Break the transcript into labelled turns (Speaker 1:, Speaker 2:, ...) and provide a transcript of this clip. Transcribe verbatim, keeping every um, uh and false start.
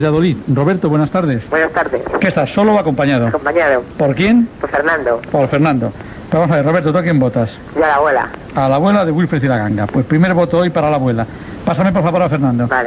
Speaker 1: Valladolid. Roberto, buenas tardes.
Speaker 2: Buenas tardes.
Speaker 1: ¿Qué estás, solo o acompañado?
Speaker 2: Acompañado.
Speaker 1: ¿Por quién?
Speaker 2: Por Fernando.
Speaker 1: Por Fernando. Pero vamos a ver, Roberto, ¿tú a quién votas?
Speaker 2: Yo a la abuela.
Speaker 1: A la abuela de Wilfred y la Ganga. Pues primer voto hoy para la abuela. Pásame por favor a Fernando.
Speaker 2: Vale.